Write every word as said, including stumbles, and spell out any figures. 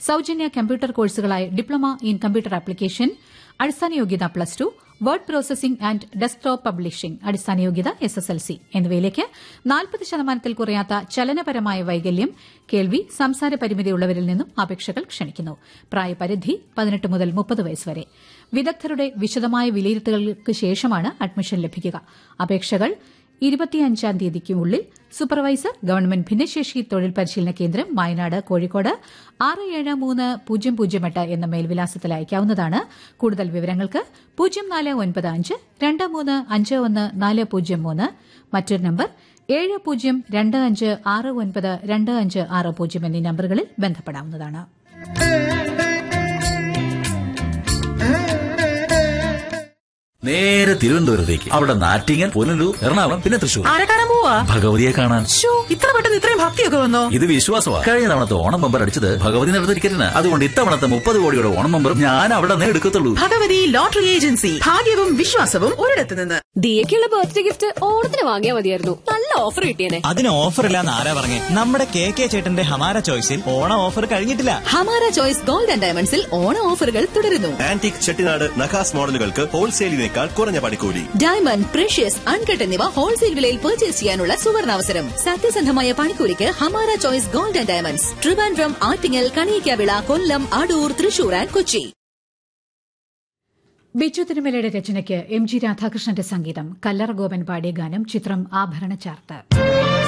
സൌജന്യ computer കോഴ്സുകളായ diploma in computer application, അടിസ്ഥാന യോഗ്യത plus two, word processing and desktop publishing, അടിസ്ഥാന യോഗ്യത എസ് എസ് എൽ സി എന്നിവയിലേക്ക് നാൽപ്പത് ശതമാനത്തിൽ കുറയാത്ത ചലനപരമായ വൈകല്യം, കേൾവി, സംസാര പരിമിതിയുള്ളവരിൽ നിന്നും അപേക്ഷകൾ ക്ഷണിക്കുന്നു. പ്രായപരിധി പതിനെട്ട് മുതൽ മുപ്പത് വയസ്സ് വരെ. വിദഗ്ധരുടെ വിശദമായ വിലയിരുത്തലുകൾക്ക് ശേഷമാണ് അഡ്മിഷൻ ലഭിക്കുക. അപേക്ഷകൾ ഇരുപത്തിയഞ്ചാം തീയതിക്കുള്ളിൽ സൂപ്പർവൈസർ, ഗവൺമെന്റ് ഭിന്നശേഷി തൊഴിൽ പരിശീലന കേന്ദ്രം, വയനാട്, കോഴിക്കോട് ആറ് ഏഴ് മൂന്ന് പൂജ്യം പൂജ്യം എട്ട് എന്ന മേൽവിലാസത്തിൽ അയക്കാവുന്നതാണ്. കൂടുതൽ വിവരങ്ങൾക്ക് പൂജ്യം നാല് ഒൻപത് അഞ്ച് രണ്ട് മൂന്ന് അഞ്ച് ഒന്ന് നാല് പൂജ്യം മൂന്ന്, മറ്റൊരു നമ്പർ ഏഴ് പൂജ്യം രണ്ട് അഞ്ച് ആറ് ഒൻപത് രണ്ട് അഞ്ച് ആറ് പൂജ്യം എന്നീ നമ്പറുകളിൽ ബന്ധപ്പെടാവുന്നതാണ്. നേരെ തിരുവനന്തപുരത്തേക്ക്, അവിടെ നാറ്റിങ്ങൽ, പുനലൂർ, എറണാകുളം, പിന്നെ തൃശൂർ. ആരെ കാണാൻ പോവാ? ഭഗവതിയെ കാണാൻ. ഇത്ര പെട്ടെന്ന് ഇത്രയും ഭക്തിയൊക്കെ വന്നോ? ഇത് വിശ്വാസമാണ്. കഴിഞ്ഞ തവണത്തെ ഓണം ബമ്പർ അടിച്ചത് ഭഗവതി നടന്ന ടിക്കറ്റിന്. അതുകൊണ്ട് ഇത്തവണത്തെ മുപ്പത് കോടിയുടെ ഓണം ബമ്പറും ഞാൻ അവിടെ നിന്ന് എടുക്കത്തുള്ളൂ. Bhagavathi lottery agency. ഭാഗ്യവും വിശ്വാസവും ഒരിടത്ത് നിന്ന്. ദിയക്കുള്ള ബർത്ത്ഡേ ഗിഫ്റ്റ് ഓണത്തിന് വാങ്ങിയാൽ മതിയായിരുന്നു. നല്ല ഓഫർ കിട്ടിയേനെ. അതിന് ഓഫർ ഇല്ലാന്ന് ആരാ പറഞ്ഞേ? നമ്മുടെ കെ കെ ചേട്ടന്റെ ഹമാര ചോയ്സിൽ ഓണം ഓഫർ കഴിഞ്ഞിട്ടില്ല. ഹമാര ചോയ്സ് ഗോൾഡ് ആൻഡ് ഡയമണ്ട്സിൽ ഓണ ഓഫറുകൾ തുടരുന്നു. ആന്റിക് ചെട്ടിനാട് നഖാസ് മോഡലുകൾക്ക് ഹോൾസെയിലിനേക്കാൾ കുറഞ്ഞ പണിക്കൂലി. ഡയമണ്ട്, പ്രഷ്യസ്, അൺകട്ട് എന്നിവ ഹോൾസെയിൽ വിലയിൽ പർച്ചേസ് ചെയ്യാനുള്ള സുവർണാവസരം. സത്യസന്ധമായ പണിക്കൂലിക്ക് Hamara choice gold and diamonds, Trivandrum, Attingal, Kaliyakkavilai, Kollam, Adoor, Thrissur and Kochi. Biju തിരുമലയുടെ രചനയ്ക്ക് M G രാധാകൃഷ്ണന്റെ സംഗീതം. കല്ലറ ഗോപൻ പാടിയ ഗാനം. ചിത്രം ആഭരണ ചാർത്ത്.